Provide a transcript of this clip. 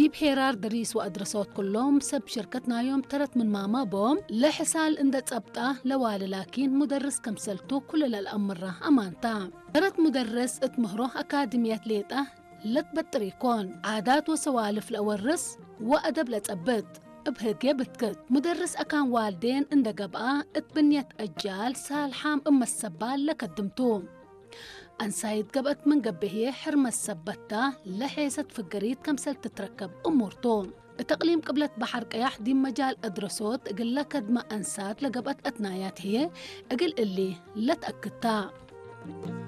بحيرار دريس وأدرسوت كلهم سب شركتنا يوم ترت من ماما بوم لحسال اندت أبطأ لوالي لكن مدرس كمسلتو كل الأمرة أمانتا ترت مدرس اتمهروه أكاديمية ليتا لتبطريكون عادات وسوالف لأورس وأدب لتأبت بهيك بتكت مدرس أكان والدين اندقبقى اتبنيت أجال سالحام السبال لكدمتو أنسايد قبت من قبهي حرم السبتة لحيسة فقريت كمسل تتركب أمورتو تقليم قبلت بحر قياح دي مجال أدرسوت أقل لكد ما أنسات لقبت أتنايات هي أقل اللي لا تأكدتا